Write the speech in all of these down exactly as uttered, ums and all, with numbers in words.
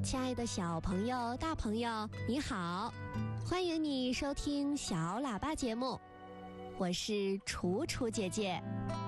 亲爱的小朋友、大朋友，你好，欢迎你收听小喇叭节目，我是楚楚姐姐。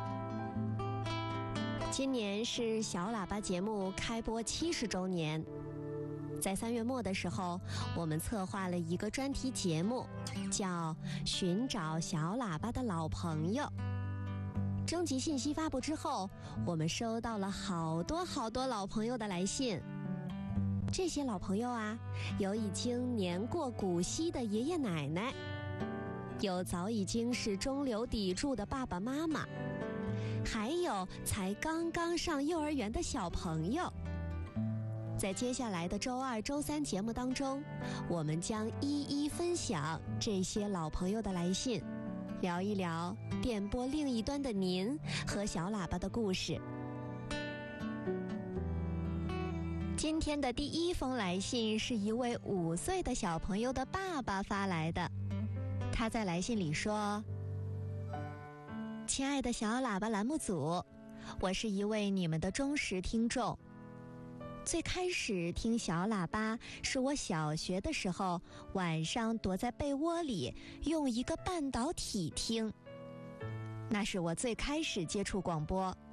今年是小喇叭节目开播七十周年，在三月末的时候，我们策划了一个专题节目，叫《寻找小喇叭的老朋友》。征集信息发布之后，我们收到了好多好多老朋友的来信。这些老朋友啊，有已经年过古稀的爷爷奶奶，有早已经是中流砥柱的爸爸妈妈，还有才刚刚上幼儿园的小朋友。在接下来的周二、周三节目当中，我们将一一分享这些老朋友的来信，聊一聊电波另一端的您和小喇叭的故事。今天的第一封来信是一位五岁的小朋友的爸爸发来的。他在来信里说：亲爱的小喇叭栏目组，我是一位你们的忠实听众。最开始听小喇叭是我小学的时候，晚上躲在被窝里用一个半导体听，那是我最开始接触广播。